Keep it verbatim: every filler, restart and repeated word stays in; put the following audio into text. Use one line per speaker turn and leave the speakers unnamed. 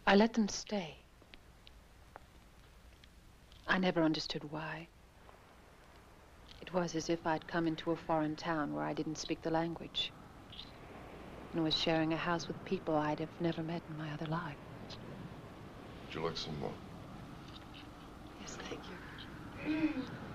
I let them stay. I never understood why. It was as if I'd come into a foreign town where I didn't speak the language and was sharing a house with people I'd have never met in my other life.
Would you like some more?
Yes, thank you.